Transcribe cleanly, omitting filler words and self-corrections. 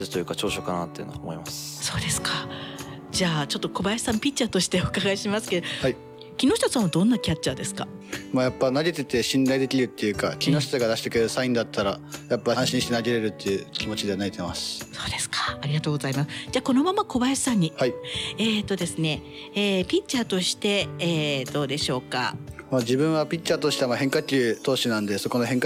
というか長所かなっていうのは思います。 そうですか。じゃあちょっと小林さんピッチャーとしてお伺いしますけど、 はい。 木下さんはどんなキャッチャーですか？ やっぱ投げてて信頼できるっていうか、木下が出してくれるサインだったらやっぱ安心して投げれるっていう気持ちで投げてます。 そうですか。ありがとうございます。じゃあこのまま小林さんに、 はい。 ですね、ピッチャーとして、どうでしょうか？ 自分はピッチャーとしては変化球投手なんで、そこの変化